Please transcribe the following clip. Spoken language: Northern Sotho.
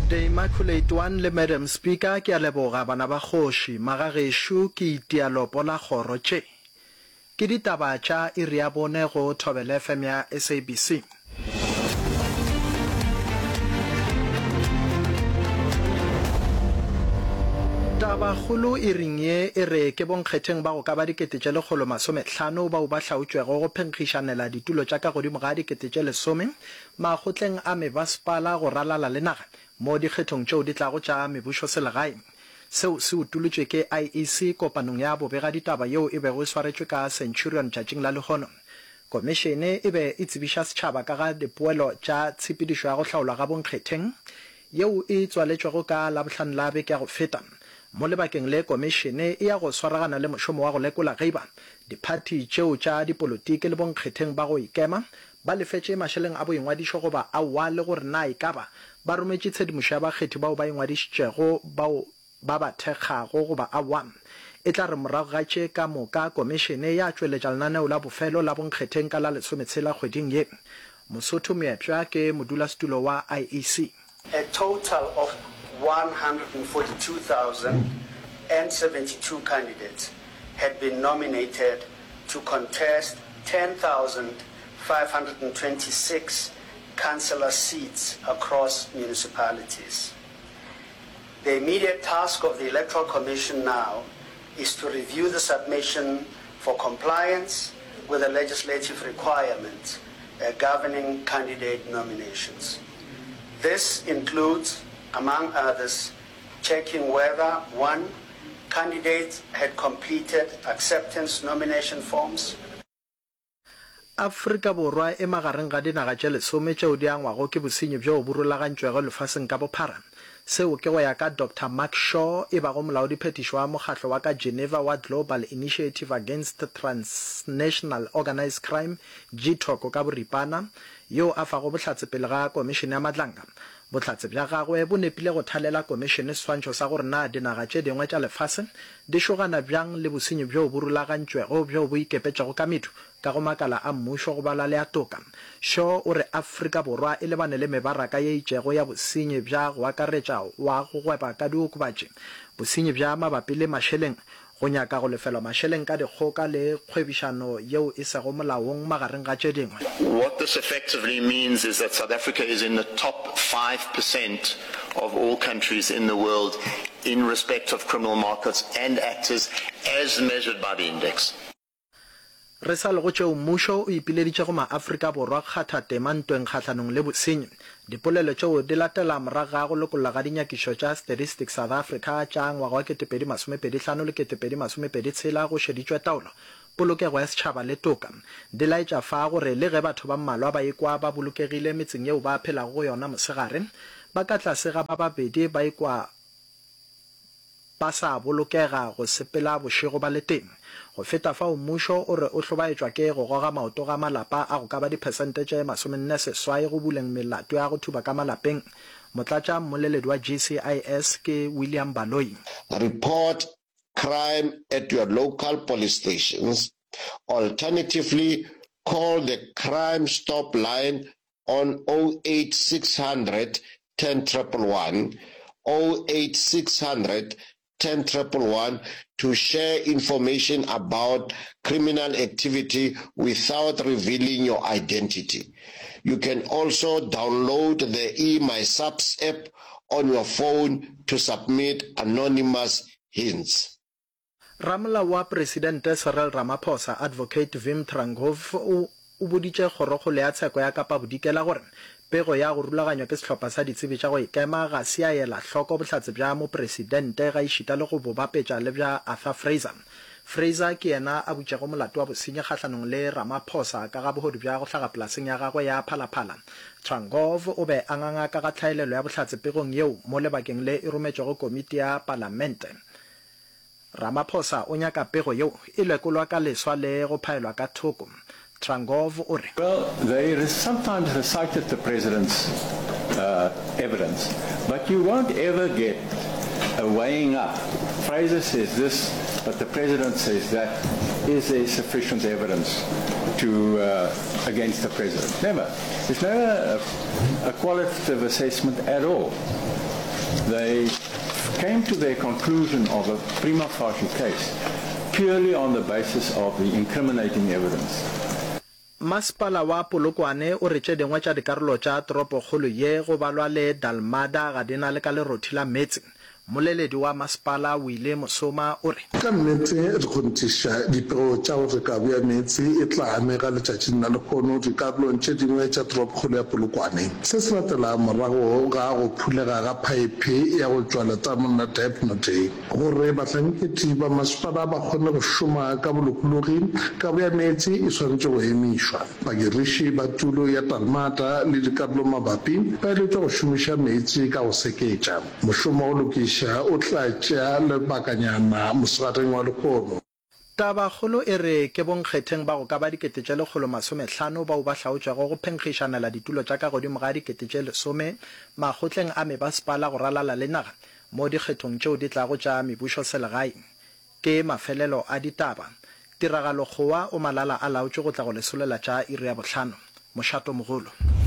The Immaculate One le Madam Speaker ke a leboga bana ba kgoši magagesho ke itialopo la kgoro tše ke ditaba tša iri ya bone go Thobela FM ya SABC. Taba khulu iring ye e re ke bonkgetheng ba go ka ba dikete tše 150 bao ba hlaotšwego go phenkgišanela ditulo tša ka godimo ga dikete tše 10 makgotleng a mebaspala go ralala le naga mo dikgethong tšeo di tlago tša mebušo selegae. Seo se utolotšwe ke IEC kopanong ya bobega ditaba yeo e bego e swaretšwe ka Centurion tšatšing la lehono. Komišene e be e tsebiša setšhaba ka ga dipoelo tša tshepedišo ya go hlaolwa ga bonkgetheng yeo e tswaletšwego ka labohlano la beke ya go feta. Mo lebakeng le komišene e ya go swaragana le mošomo wa go lekola geiba diphathi tšeo tša dipolotiki le bonkgetheng ba go ikema ba lefetše mašeleng a boingwadišo goba aowa le gore na e ka ba ba rometše tshedimošo ya bakgethi bao ba ingwadišitšego bao ba ba thekgago goba aowa e tla re morago ga tše ka moka komišene ya tšweletša lenaneo la bofelo la bonkgetheng ka la 16 kgweding ye. Mosotho Moepša ke modulasetulo wa IEC. A total of 142,072 candidates had been nominated to contest 10,526 councillor seats across municipalities. The immediate task of the Electoral Commission now is to review the submission for compliance with the legislative requirements governing candidate nominations. This includes, among others, checking whether, 1, candidates had completed acceptance nomination forms. Afrika Borwa e magareng ga dinaga tše 10 tšeo di angwago ke bosenyi bjo bo rulagantšwego lefaseng ka bophara. Seo ke go ya ka Dr. Mark Shaw e bago molaodiphetišo wa mokgatlo wa ka Geneva wa Global Initiative Against Transnational Organized Crime GTOC ka boripana yo a fago bohlatse pele ga komišene ya Matlanga. Bohlatse bja gagwe bo nepile go thalela komišene swantšho sa gore na dinaga tše dingwe tša lefase di šogana bjang le bosenyi bjo bo rulagantšwego bjo bo ikepetšago ka medu ka go makala a mmušo go bala le a toka. Shaw o re Afrika Borwa e lebane le mebaraka ye itšego ya bosenyi bja go akaretša wa go gweba ka diokobatše bosenyi bja mabapi le mašeleng go nyaka go lefelwa mašeleng ka dikgoka le kgwebišano yeo e sego molaong magareng ga tše dingwe. What this effectively means is that South Africa is in the top 5% of all countries in the world in respect of criminal markets and actors as measured by the index. Re sa le go tšeo mmušo o ipileditše go ma-Afrika Borwa kgatha temantweng kgatlhanong le bosenyi. Dipolelo tšeo di latela morago ga go lekolola ga dinyakišo tša Statistics South Africa tša ngwaga wa 2025 le 2026 go šeditšwe taolo polokego ya setšhaba le toka. Di laetša fa gore le ge batho ba mmalwa ba ekwa ba bolokegile metseng yeo ba phelago go yona mosegare ba ka tlase ga ba babedi ba ekwa ba sa bolokega go sepela bošego ba le teng. Go feta fa mmušo o re o hlobaetšwa ke go goga maoto ga malapa a go ka ba diphesente tše 40 go buleng melato ya go thuba ka malapeng. Motlatša mmoleledi wa GCIS ke William Baloyi. Report crime at your local police stations. Alternatively, call the Crime Stop line on 08600 10111, 08600 10111 to share information about criminal activity without revealing your identity. You can also download the eMySubs app on your phone to submit anonymous hints. Ramla wa Presidente Cyril Ramaphosa Advocate Wim Trengove o boditše kgorokgo le ya tsheko ya Kapa Bodikela gore pego ya go rulaganywa ke sehlopha sa ditsebi tša go ikema ga se a ela hloko bohlatse bja mopresidente ga išita le go bobapetša le bja Arthur Fraser. Fraser ke yena a butšego molato wa bosenyi kgatlhanong le Ramaphosa ka ga bogodu bja go hlaga polaseng ya gagwe ya Phalaphala. Trengove o be a nganga ka ga tlhaelelo ya bohlatse pegong yeo mo lebakeng le e rometšego komiti ya palamente. Ramaphosa o nyaka pego yeo e lekolwa ka leswa le go phaelwa ka thoko. Trengove o re. Well, they sometimes recited the president's evidence, but you won't ever get a weighing up. Fraser says this, but the president says that. Is there sufficient evidence to against the president? Never. There's never a qualitative assessment at all. they came to their conclusion of a prima facie case purely on the basis of the incriminating evidence. Masepala wa Polokwane o re tše dingwe tša dikarolo tša toropokgolo ye go balwa le Dalmada ga di na le ka lerothi la metsi. Moleledi wa masepala o ile Mosoma o re ka nnete re kgontiša dipego tša gore kabo ya metsi e tla amega letšatšing la lekgono dikarolong tše dingwe tša toropokgolo ya Polokwane. Se se latela morago ga go phulega ga phaepe ya go tšwala tša monna Dapnote gore bahlankedi ba masepala ba kgone go šoma ka bolokologi. Kabo ya metsi e swanetše go emišwa. Badiriši ba tulo ya Dalmata le dikarolo mabapi ba eletšwa go šomiša metsi ka go seketša. Mošomo o lokiša o tla tšea lebakanyana mosegareng wa lekgono. Tabakgolo e re ke bonkgetheng ba go ka ba 150 bao ba hlaotšwago go phenkgišanela ditulo tša ka godimo ga 1010 makgotleng a mebasepala go ralala le naga mo dikgethong tšeo di tlago tša mebušo selegae. Ke mafelelo a ditaba. Tiragalo kgowa o malala a laotše go tla go lesolela tša iri ya 5. Mošato mogolo.